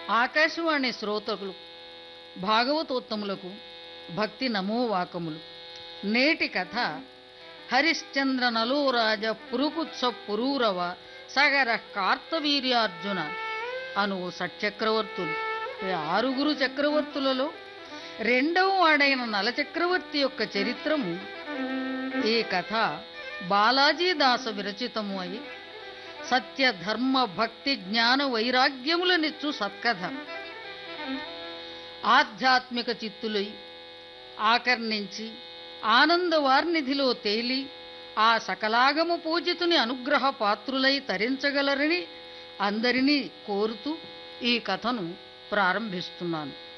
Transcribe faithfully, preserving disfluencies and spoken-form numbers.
ఆకాశవాణి శ్రోతకులు భాగవతోత్తములకు భక్తి నమోవాకములు. నేటి కథ హరిశ్చంద్ర నలోరాజ పురుకుత్స పురూరవ సగర కార్తవీర్యార్జున అను షట్చక్రవర్తులు. ఈ ఆరుగురు చక్రవర్తులలో రెండవ వాడైన నలచక్రవర్తి యొక్క చరిత్రము ఈ కథ బాలాజీదాస విరచితము అయి సత్య ధర్మ భక్తి జ్ఞాన వైరాగ్యములనిచ్చు సత్కథ. ఆధ్యాత్మిక చిత్తులై ఆకర్ణించి ఆనందవార్నిధిలో తేలి ఆ సకలాగము పూజితుని అనుగ్రహ పాత్రులై తరించగలరని అందరినీ కోరుతూ ఈ కథను ప్రారంభిస్తున్నాను.